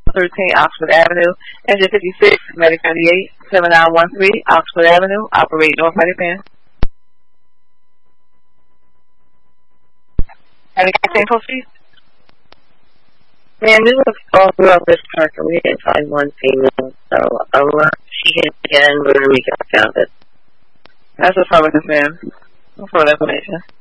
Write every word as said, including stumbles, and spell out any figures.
thirteen Oxford Avenue. Engine fifty-six, Medic ninety-eight, seven nine one three Oxford Avenue. Operate North Medipan. Medic ten, proceed. Man, we looked all throughout this park and we didn't find one female, so I'll uh, she hit again when we got found it. That's affirmative, ma'am. For the information.